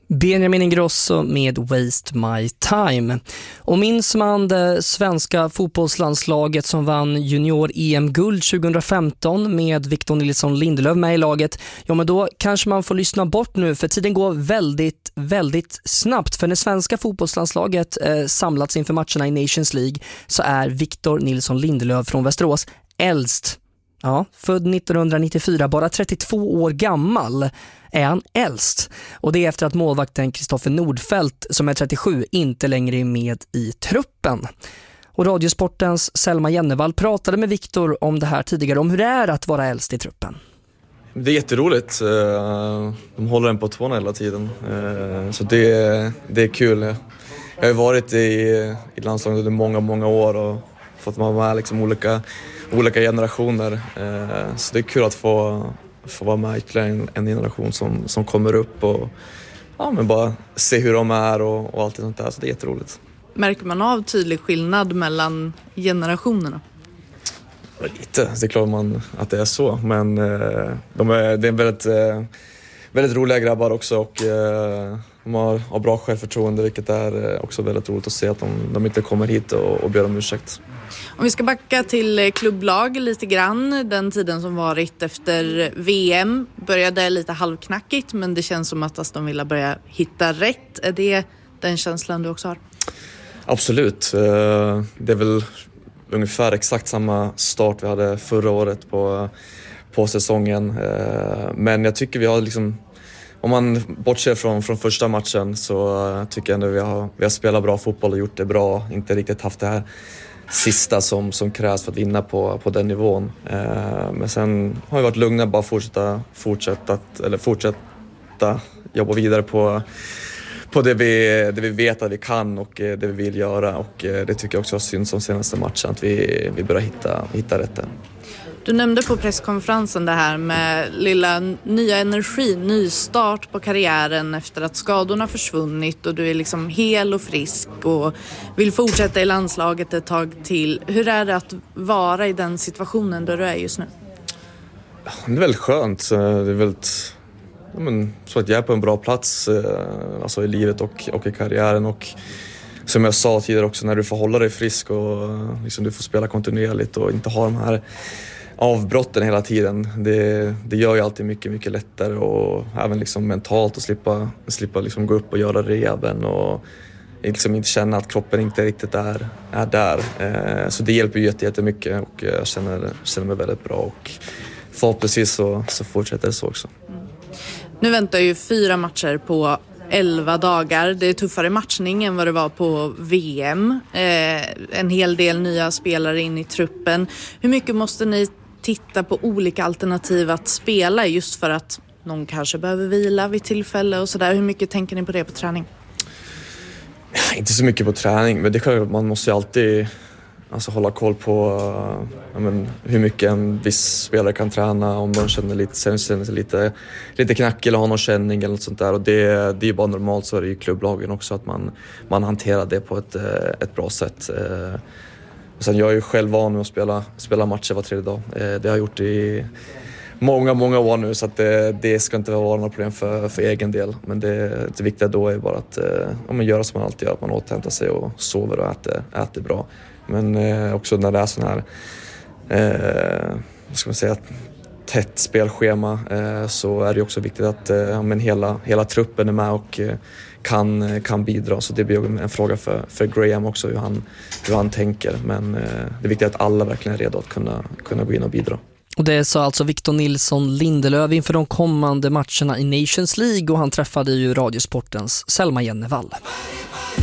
Benjamin Ingrosso med Waste My Time. Och minns man det svenska fotbollslandslaget som vann junior-EM-guld 2015 med Victor Nilsson Lindelöf med i laget, ja men då kanske man får lyssna bort nu, för tiden går väldigt, väldigt snabbt. För när svenska fotbollslandslaget samlats inför matcherna i Nations League så är Victor Nilsson Lindelöf från Västerås äldst. Ja, född 1994, bara 32 år gammal är han äldst. Och det är efter att målvakten Kristoffer Nordfeldt, som är 37, inte längre är med i truppen. Och Radiosportens Selma Jennevall pratade med Victor om det här tidigare, om hur det är att vara äldst i truppen. Det är jätteroligt. De håller en på tårna hela tiden. Så det är kul. Jag har ju varit i landslaget under många, många år och fått vara med liksom olika generationer. Så det är kul att få vara med ytterligare en generation som kommer upp och men bara se hur de är och allt sånt där. Så det är jätteroligt. Märker man av tydlig skillnad mellan generationerna? Lite, det är klart att det är så. Men det är väldigt, väldigt roliga grabbar också och de har bra självförtroende, vilket är också väldigt roligt att se att de inte kommer hit och ber om ursäkt. Om vi ska backa till klubblag lite grann, den tiden som varit efter VM började lite halvknackigt, men det känns som att Aston Villa börjar hitta rätt. Är det den känslan du också har? Absolut. Det är väl ungefär exakt samma start vi hade förra året på säsongen. Men jag tycker vi har liksom, om man bortser från första matchen, så tycker jag ändå vi har spelat bra fotboll och gjort det bra. Inte riktigt haft det här sista som krävs för att vinna på den nivån. Men sen har vi varit lugna, bara fortsätta jobba vidare på det vi vet att vi kan och det vi vill göra. Och det tycker jag också har syns som senaste matchen, att vi börjar hitta rätt där. Du nämnde på presskonferensen det här med lilla nya energi, ny start på karriären efter att skadorna försvunnit och du är liksom hel och frisk och vill fortsätta i landslaget ett tag till. Hur är det att vara i den situationen där du är just nu? Det är väldigt skönt. Det är väldigt, så att jag är på en bra plats alltså i livet och i karriären, och som jag sa tidigare också, när du får hålla dig frisk och liksom du får spela kontinuerligt och inte ha de här avbrotten hela tiden. Det gör ju alltid mycket, mycket lättare, och även liksom mentalt att slippa liksom gå upp och göra rehaben och liksom inte känna att kroppen inte riktigt är där. Så det hjälper ju jättemycket, och jag känner mig väldigt bra, och förhoppningsvis så fortsätter det så också. Nu väntar ju 4 matcher på 11 dagar. Det är tuffare matchning än vad det var på VM. En hel del nya spelare in i truppen. Hur mycket måste ni titta på olika alternativ att spela, just för att någon kanske behöver vila vid tillfälle och sådär? Hur mycket tänker ni på det på träning? Inte så mycket på träning, men det är klart att man måste ju alltid hålla koll på hur mycket en viss spelare kan träna, om de känner sig lite knackig eller har någon känning eller något sånt där. Och det är ju bara normalt, så är det ju klubblagen också, att man hanterar det på ett bra sätt. Och sen jag är ju själv van med att spela matcher var tredje dag. Det har jag gjort i många, många år nu, så att det ska inte vara några problem för egen del. Men det viktiga då är bara att göra som man alltid gör, att man återhämtar sig och sover och äter bra. Men också när det är sån här tätt spelschema, så är det också viktigt att hela truppen är med och kan bidra. Så det blir en fråga för Graham också, hur han tänker. Men det är viktigt att alla verkligen är redo att kunna gå in och bidra. Och det sa alltså Victor Nilsson Lindelöf inför de kommande matcherna i Nations League, och han träffade ju Radiosportens Selma Jennevall.